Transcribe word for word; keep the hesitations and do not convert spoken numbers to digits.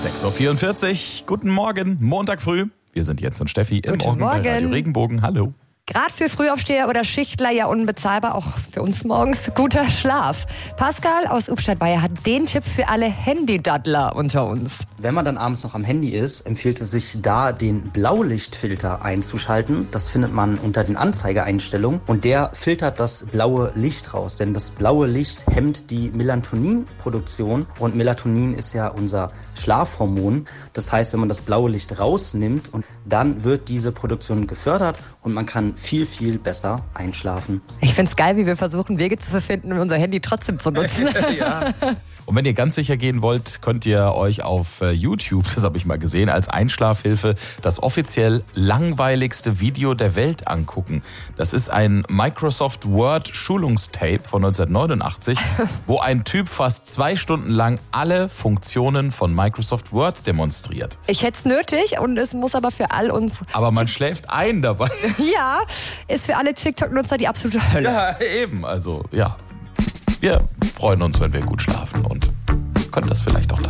sechs Uhr vierundvierzig, guten Morgen, Montag früh. Wir sind Jens und Steffi im Guten Morgen bei Morgen. Radio Regenbogen. Hallo. Gerade für Frühaufsteher oder Schichtler ja unbezahlbar, auch für uns morgens guter Schlaf. Pascal aus Ubstadt-Weiher hat den Tipp für alle Handydaddler unter uns. Wenn man dann abends noch am Handy ist, empfiehlt es sich da, den Blaulichtfilter einzuschalten. Das findet man unter den Anzeigeeinstellungen und der filtert das blaue Licht raus. Denn das blaue Licht hemmt die Melatoninproduktion und Melatonin ist ja unser Schlafhormon. Das heißt, wenn man das blaue Licht rausnimmt, und dann wird diese Produktion gefördert und man kann viel, viel besser einschlafen. Ich find's geil, wie wir versuchen, Wege zu finden, um unser Handy trotzdem zu nutzen. Ja. Und wenn ihr ganz sicher gehen wollt, könnt ihr euch auf YouTube, das habe ich mal gesehen, als Einschlafhilfe das offiziell langweiligste Video der Welt angucken. Das ist ein Microsoft Word Schulungstape von neunzehnhundertneunundachtzig, wo ein Typ fast zwei Stunden lang alle Funktionen von Microsoft Word demonstriert. Ich hätte es nötig und es muss aber für all uns... Aber man schläft ein dabei. Ja, ist für alle TikTok-Nutzer die absolute Hölle. Ja, eben. Also, ja. Wir freuen uns, wenn wir gut schlafen und können das vielleicht auch